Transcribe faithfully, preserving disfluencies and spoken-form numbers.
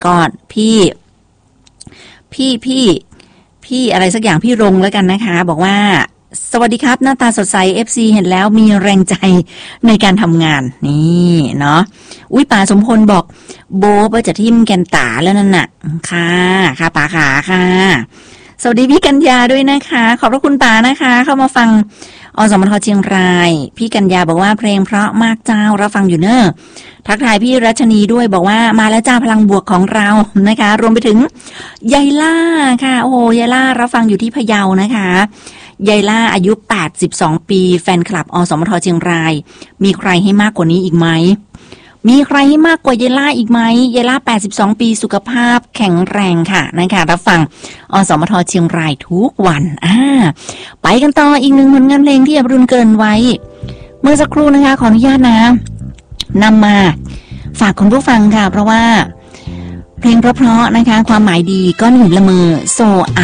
ก่อนพี่พี่พี่พี่อะไรสักอย่างพี่รงแล้วกันนะคะบอกว่าสวัสดีครับหน้าตาสดใส เอฟ ซี เห็นแล้วมีแรงใจในการทำงานนี่เนาะอุ้ยป๋าสมพลบอกโบ๊ะจะทิ่มแกนตาแล้วนั่นน่ะค่ะค่ะป๋าขาค่ะสวัสดีพี่กัญญาด้วยนะคะขอบพระคุณป๋านะคะเข้ามาฟังอสมทเชียงรายพี่กัญญาบอกว่าเพลงเพราะมากเจ้ารับฟังอยู่เนอะทักทายพี่รัชนีด้วยบอกว่ามาแล้วจ้าพลังบวกของเรานะคะรวมไปถึงยายล่าค่ะโอ้ยายล่ารับฟังอยู่ที่พะเยานะคะยายล่าอายุแปดสิบสองปีแฟนคลับอสมทเชียงรายมีใครให้มากกว่านี้อีกไหมมีใครให้มากกว่ายายล่าอีกไหมยายล่าแปดสิบสองปีสุขภาพแข็งแรงค่ะนะคะรับฟังอสมทเชียงรายทุกวันอ่าไปกันต่ออีกหนึ่งผลงานเพลงที่อรุณเกินไว้เมื่อสักครู่นะคะขออนุญาตนะนำมาฝากคุณผู้ฟังค่ะเพราะว่าเพลงเพราะๆนะคะความหมายดีก้อนหินละเมอโซ